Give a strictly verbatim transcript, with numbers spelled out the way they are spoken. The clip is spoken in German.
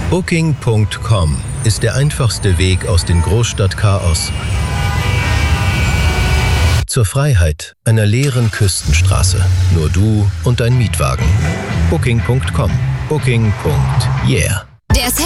Booking Punkt com ist der einfachste Weg aus dem Großstadtchaos zur Freiheit einer leeren Küstenstraße. Nur du und dein Mietwagen. Booking Punkt com. Booking. Yeah. Der